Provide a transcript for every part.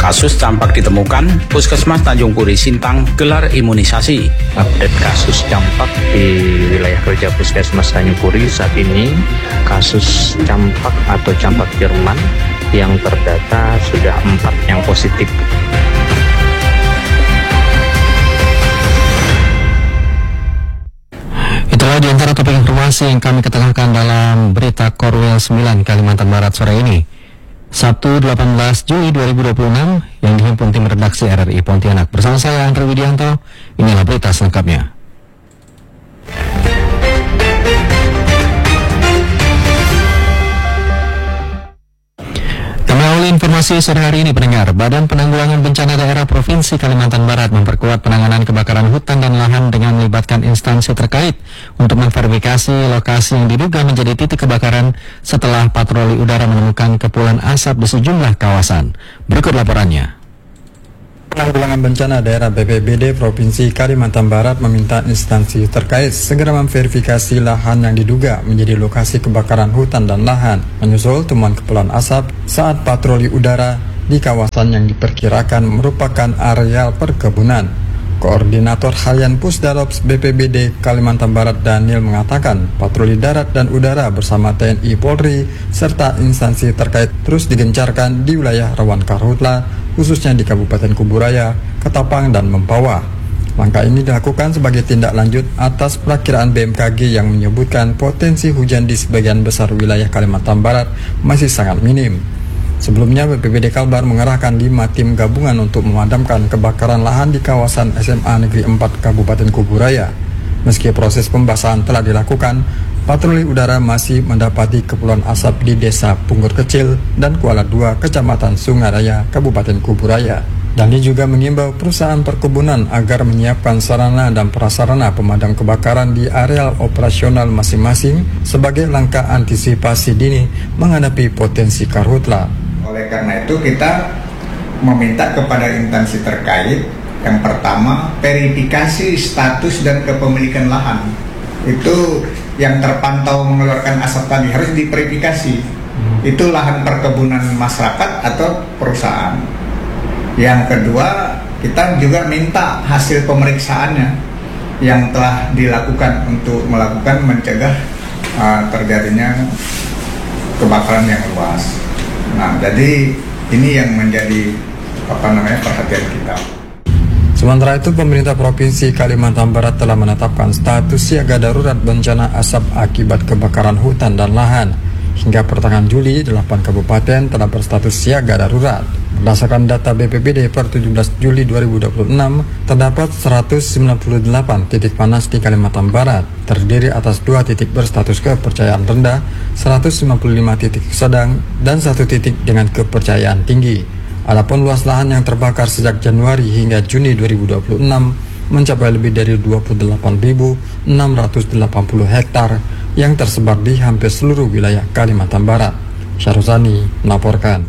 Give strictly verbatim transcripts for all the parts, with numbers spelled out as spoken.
Kasus campak ditemukan, Puskesmas Tanjung Puri Sintang gelar imunisasi. Update kasus campak di wilayah kerja Puskesmas Tanjung Puri saat ini, kasus campak atau campak Jerman yang terdata sudah empat yang positif. Itulah di antara topik informasi yang kami ketengahkan dalam berita Korwil sembilan Kalimantan Barat sore ini. Sabtu delapan belas Juli dua ribu dua puluh enam yang dihimpun tim redaksi R R I Pontianak. Bersama saya Andre Widianto, inilah berita selengkapnya. Informasi sore hari ini pendengar, Badan Penanggulangan Bencana Daerah Provinsi Kalimantan Barat memperkuat penanganan kebakaran hutan dan lahan dengan melibatkan instansi terkait untuk memverifikasi lokasi yang diduga menjadi titik kebakaran setelah patroli udara menemukan kepulan asap di sejumlah kawasan. Berikut laporannya. Penanggulangan Bencana Daerah B P B D Provinsi Kalimantan Barat meminta instansi terkait segera memverifikasi lahan yang diduga menjadi lokasi kebakaran hutan dan lahan, menyusul temuan kepulan asap saat patroli udara di kawasan yang diperkirakan merupakan areal perkebunan. Koordinator Harian Pusdarops B P B D Kalimantan Barat Daniel mengatakan patroli darat dan udara bersama T N I Polri serta instansi terkait terus digencarkan di wilayah rawan karhutla, khususnya di Kabupaten Kuburaya, Ketapang, dan Mempawah. Langkah ini dilakukan sebagai tindak lanjut atas perakiraan B M K G yang menyebutkan potensi hujan di sebagian besar wilayah Kalimantan Barat masih sangat minim. Sebelumnya B P B D Kalbar mengerahkan lima tim gabungan untuk memadamkan kebakaran lahan di kawasan S M A Negeri empat Kabupaten Kuburaya. Meski proses pembasahan telah dilakukan, patroli udara masih mendapati kepulan asap di Desa Punggur Kecil dan Kuala dua Kecamatan Sungaraya Kabupaten Kuburaya. Dani juga mengimbau perusahaan perkebunan agar menyiapkan sarana dan prasarana pemadam kebakaran di areal operasional masing-masing sebagai langkah antisipasi dini menghadapi potensi karhutla. Oleh karena itu kita meminta kepada instansi terkait, yang pertama verifikasi status dan kepemilikan lahan. Itu yang terpantau mengeluarkan asap tadi harus diverifikasi. Itu lahan perkebunan masyarakat atau perusahaan. Yang kedua, kita juga minta hasil pemeriksaannya yang telah dilakukan untuk melakukan mencegah uh, terjadinya kebakaran yang luas. Nah, jadi ini yang menjadi apa namanya perhatian kita. Sementara itu, pemerintah Provinsi Kalimantan Barat telah menetapkan status siaga darurat bencana asap akibat kebakaran hutan dan lahan. Hingga pertengahan Juli, delapan kabupaten telah berstatus siaga darurat. Berdasarkan data B P B D per tujuh belas Juli dua ribu dua puluh enam, terdapat seratus sembilan puluh delapan titik panas di Kalimantan Barat, terdiri atas dua titik berstatus kepercayaan rendah, seratus sembilan puluh lima titik sedang, dan satu titik dengan kepercayaan tinggi. Adapun luas lahan yang terbakar sejak Januari hingga Juni dua ribu dua puluh enam mencapai lebih dari dua puluh delapan ribu enam ratus delapan puluh hektar yang tersebar di hampir seluruh wilayah Kalimantan Barat. Syaruzani melaporkan.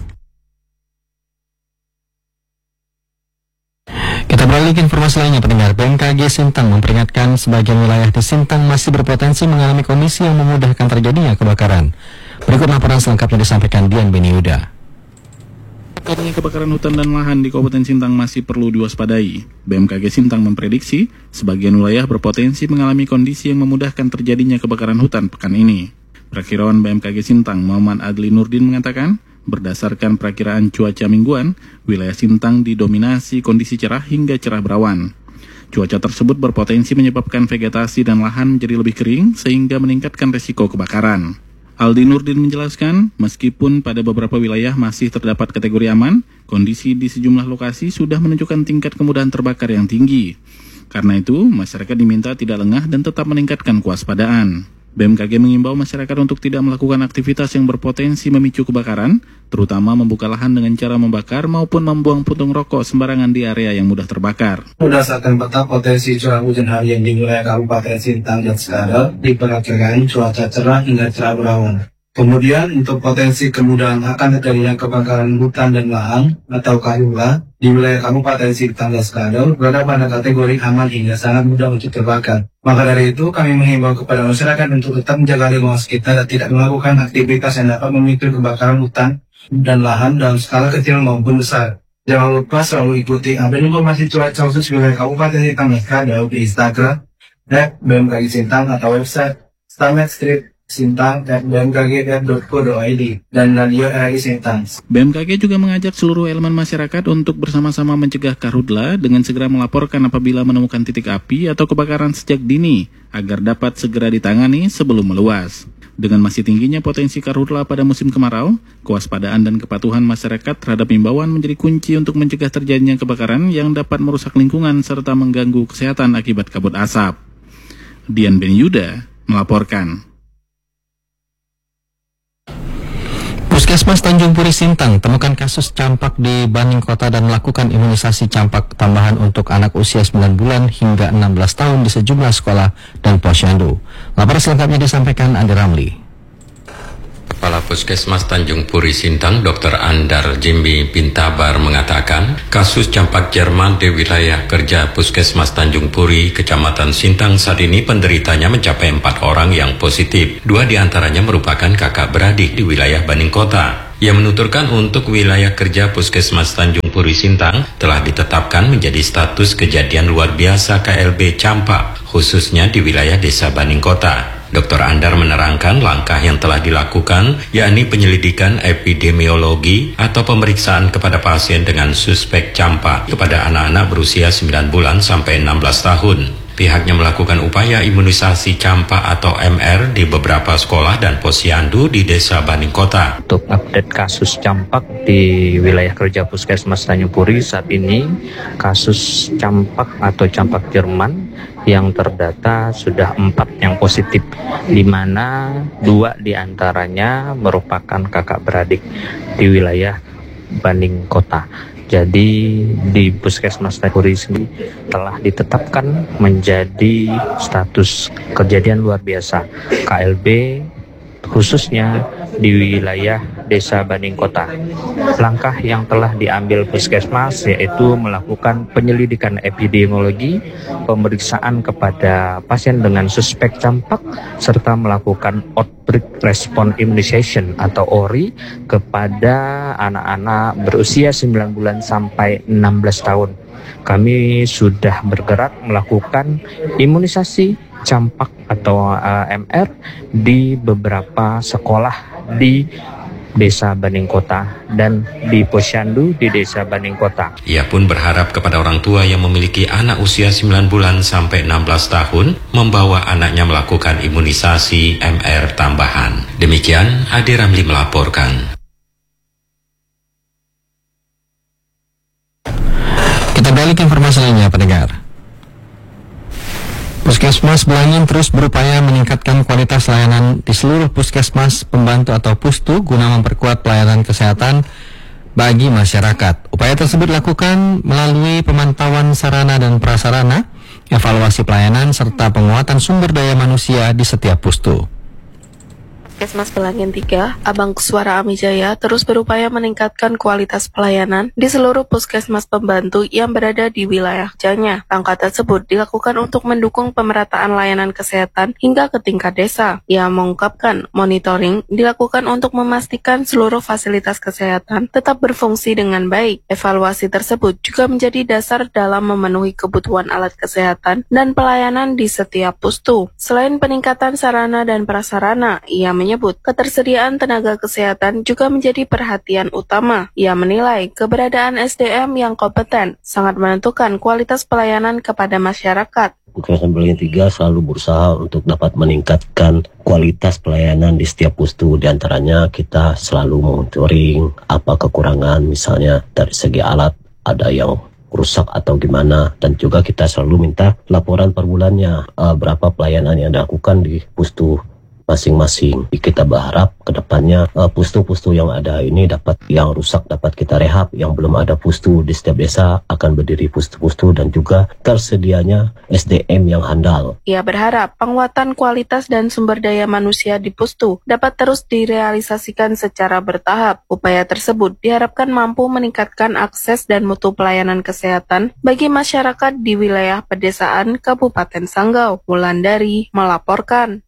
Kita beralih ke informasi lainnya pendengar. B M K G Sintang memperingatkan sebagian wilayah di Sintang masih berpotensi mengalami kondisi yang memudahkan terjadinya kebakaran. Berikut laporan selengkapnya disampaikan Dian Beniuda. Adanya kebakaran hutan dan lahan di Kabupaten Sintang masih perlu diwaspadai. B M K G Sintang memprediksi sebagian wilayah berpotensi mengalami kondisi yang memudahkan terjadinya kebakaran hutan pekan ini. Perakirawan B M K G Sintang Muhammad Adli Nurdin mengatakan, berdasarkan perakiraan cuaca mingguan, wilayah Sintang didominasi kondisi cerah hingga cerah berawan. Cuaca tersebut berpotensi menyebabkan vegetasi dan lahan menjadi lebih kering sehingga meningkatkan resiko kebakaran. Aldi Nurdin menjelaskan, meskipun pada beberapa wilayah masih terdapat kategori aman, kondisi di sejumlah lokasi sudah menunjukkan tingkat kemudahan terbakar yang tinggi. Karena itu, masyarakat diminta tidak lengah dan tetap meningkatkan kewaspadaan. B M K G mengimbau masyarakat untuk tidak melakukan aktivitas yang berpotensi memicu kebakaran, terutama membuka lahan dengan cara membakar maupun membuang puntung rokok sembarangan di area yang mudah terbakar. Berdasarkan peta potensi curah hujan harian di wilayah Kabupaten Sintang dan Skadar, diperkirakan cuaca cerah hingga cerah berawan. Kemudian untuk potensi kemudahan akan terjadinya kebakaran hutan dan lahan atau karhutla di wilayah Kabupaten Sintang dan Skadar berada pada kategori aman hingga sangat mudah untuk terbakar. Maka dari itu kami menghimbau kepada masyarakat untuk tetap menjaga lingkungan sekitar dan tidak melakukan aktivitas yang dapat memicu kebakaran hutan dan lahan dalam skala kecil maupun besar. Jangan lupa selalu ikuti update informasi cuaca khusus wilayah Kabupaten Sintang dan Skadau di Instagram at B M K G Sintang atau website Stamet Street Sintang at b m k g dot co dot i d dan Radio R I Sintang. B M K G juga mengajak seluruh elemen masyarakat untuk bersama-sama mencegah karhutla dengan segera melaporkan apabila menemukan titik api atau kebakaran sejak dini agar dapat segera ditangani sebelum meluas. Dengan masih tingginya potensi karhutla pada musim kemarau, kewaspadaan dan kepatuhan masyarakat terhadap imbauan menjadi kunci untuk mencegah terjadinya kebakaran yang dapat merusak lingkungan serta mengganggu kesehatan akibat kabut asap. Dian Ben Yuda melaporkan. Puskesmas Tanjung Puri Sintang temukan kasus campak di Baning Kota dan melakukan imunisasi campak tambahan untuk anak usia sembilan bulan hingga enam belas tahun di sejumlah sekolah dan posyandu. Laporan selengkapnya disampaikan Andi Ramli. Kepala Puskesmas Tanjung Puri Sintang, Doktor Andar Jimbi Pintabar mengatakan, kasus campak Jerman di wilayah kerja Puskesmas Tanjung Puri, Kecamatan Sintang saat ini penderitanya mencapai empat orang yang positif. Dua diantaranya merupakan kakak beradik di wilayah Baning Kota. Ia menuturkan untuk wilayah kerja Puskesmas Tanjung Puri Sintang telah ditetapkan menjadi status kejadian luar biasa K L B campak, khususnya di wilayah Desa Baning Kota. Doktor Andar menerangkan langkah yang telah dilakukan, yakni penyelidikan epidemiologi atau pemeriksaan kepada pasien dengan suspek campak kepada anak-anak berusia sembilan bulan sampai enam belas tahun. Pihaknya melakukan upaya imunisasi campak atau M R di beberapa sekolah dan posyandu di Desa Baning Kota. Untuk update kasus campak di wilayah kerja Puskesmas Tanjung Puri saat ini, kasus campak atau campak Jerman yang terdata sudah empat yang positif, di mana dua diantaranya merupakan kakak beradik di wilayah Baning Kota. Jadi di Puskesmas Tanjung Puri sendiri telah ditetapkan menjadi status kejadian luar biasa K L B, khususnya di wilayah Desa Baning Kota. Langkah yang telah diambil Puskesmas yaitu melakukan penyelidikan epidemiologi, pemeriksaan kepada pasien dengan suspek campak, serta melakukan outbreak response immunization atau O R I kepada anak-anak berusia sembilan bulan sampai enam belas tahun. Kami sudah bergerak melakukan imunisasi campak atau uh, M R di beberapa sekolah di Desa Baning Kota dan di posyandu di Desa Baning Kota. Ia pun berharap kepada orang tua yang memiliki anak usia sembilan bulan sampai enam belas tahun membawa anaknya melakukan imunisasi M R tambahan. Demikian Adi Ramli melaporkan. Kita balik informasi lainnya, pendengar. Puskesmas Belangin terus berupaya meningkatkan kualitas layanan di seluruh puskesmas pembantu atau pustu guna memperkuat pelayanan kesehatan bagi masyarakat. Upaya tersebut dilakukan melalui pemantauan sarana dan prasarana, evaluasi pelayanan, serta penguatan sumber daya manusia di setiap pustu. Puskesmas Belangin tiga, Abang Kuswara Amijaya terus berupaya meningkatkan kualitas pelayanan di seluruh puskesmas pembantu yang berada di wilayah kerjanya. Langkah tersebut dilakukan untuk mendukung pemerataan layanan kesehatan hingga ke tingkat desa. Ia mengungkapkan monitoring dilakukan untuk memastikan seluruh fasilitas kesehatan tetap berfungsi dengan baik. Evaluasi tersebut juga menjadi dasar dalam memenuhi kebutuhan alat kesehatan dan pelayanan di setiap pustu. Selain peningkatan sarana dan prasarana, ia menyebut ketersediaan tenaga kesehatan juga menjadi perhatian utama. Ia menilai keberadaan S D M yang kompeten sangat menentukan kualitas pelayanan kepada masyarakat. Puskesmas Belangin tiga selalu berusaha untuk dapat meningkatkan kualitas pelayanan di setiap pustu. Di antaranya kita selalu monitoring apa kekurangan, misalnya dari segi alat ada yang rusak atau gimana, dan juga kita selalu minta laporan per bulannya uh, berapa pelayanan yang dilakukan di pustu masing-masing. Kita berharap kedepannya uh, pustu-pustu yang ada ini dapat, yang rusak dapat kita rehab, yang belum ada pustu di setiap desa akan berdiri pustu-pustu, dan juga tersedianya S D M yang handal. Ia berharap penguatan kualitas dan sumber daya manusia di pustu dapat terus direalisasikan secara bertahap. Upaya tersebut diharapkan mampu meningkatkan akses dan mutu pelayanan kesehatan bagi masyarakat di wilayah pedesaan Kabupaten Sanggau. Wulandari melaporkan.